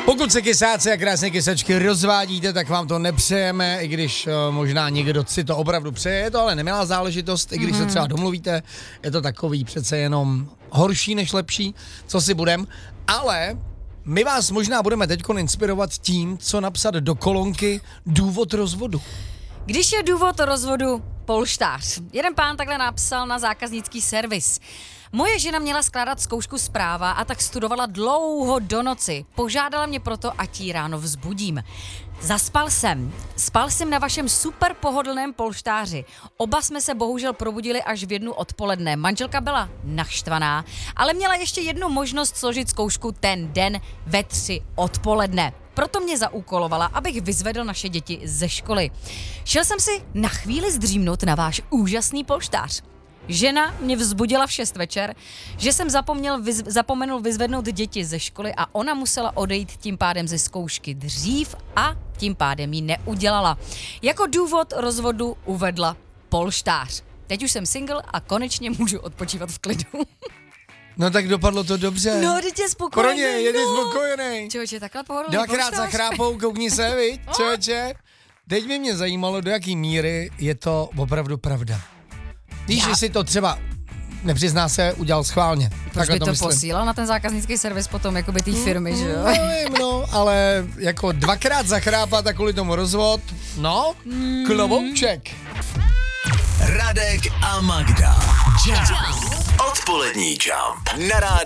Pokud se kysáci a krásné kysačky rozvádíte, tak vám to nepřejeme, i když možná někdo si to opravdu přeje, je to ale nemilá záležitost, i když se třeba domluvíte, je to takový přece jenom horší než lepší, co si budem, ale my vás možná budeme teďkon inspirovat tím, co napsat do kolonky důvod rozvodu. Když je důvod rozvodu polštář. Jeden pán takhle napsal na zákaznický servis. Moje žena měla skládat zkoušku z práva a tak studovala dlouho do noci. Požádala mě proto, ať ji ráno vzbudím. Zaspal jsem. Spal jsem na vašem super pohodlném polštáři. Oba jsme se bohužel probudili až v 1 odpoledne. Manželka byla naštvaná, ale měla ještě jednu možnost složit zkoušku ten den ve 3 odpoledne. Proto mě zaúkolovala, abych vyzvedl naše děti ze školy. Šel jsem si na chvíli zdřímnout na váš úžasný polštář. Žena mě vzbudila v 6 večer, že jsem zapomenul vyzvednout děti ze školy a ona musela odejít tím pádem ze zkoušky dřív a tím pádem ji neudělala. Jako důvod rozvodu uvedla polštář. Teď už jsem single a konečně můžu odpočívat v klidu. No tak dopadlo to dobře. No, teď je spokojený. Pro ně, je spokojený. Člověče, takhle pohodlný Dvakrát zachrápou, koukni se, viď, člověče. Teď by mě zajímalo, do jaký míry je to opravdu pravda. Víš, že si to třeba, nepřizná se, udělal schválně. Proč by to posílal na ten zákaznický servis potom, jakoby té firmy, že jo? Nevím, no, ale jako 2krát zachrápat a kvůli tomu rozvod, no, klobouček. Radek a Magda. Jump. Odpolední Jump na rádiu.